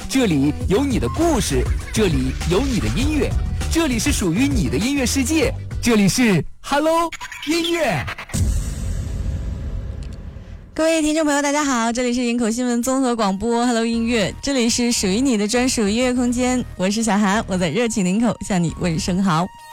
这里有你的故事，这里有你的音乐，这里是属于你的音乐世界，这里是 Hello 音乐。 各位听众朋友大家好，这里是营口新闻综合广播 Hello 音乐，这里是属于你的专属音乐空间，我是小韩，我在热情营口向你问声好。